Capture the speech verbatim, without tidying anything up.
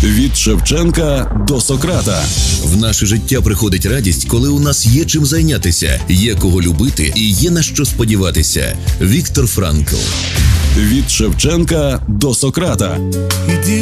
Від Шевченка до Сократа. В наше життя приходить радість, коли у нас є чим зайнятися, є кого любити і є на що сподіватися. Віктор Франкл. Від Шевченка до Сократа.